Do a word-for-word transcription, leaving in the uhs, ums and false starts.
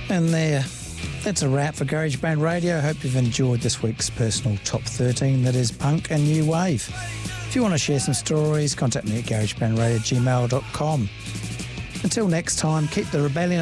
And there, that's a wrap for GarageBand Radio. I hope you've enjoyed this week's personal top thirteen, that is punk and new wave. If you want to share some stories, contact me at garagebandradio at gmail dot com. Until next time, keep the rebellion